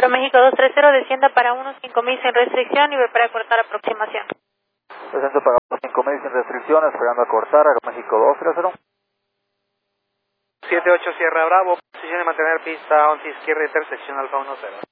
Aeroméxico 230, descienda para 15.000 sin restricción y ve para cortar aproximación. Descenso para 5000 sin restricciones, esperando a cortar, Aeroméxico 230. 78 Sierra Bravo, posición de mantener pista 11 izquierda, intersección Alfa 10.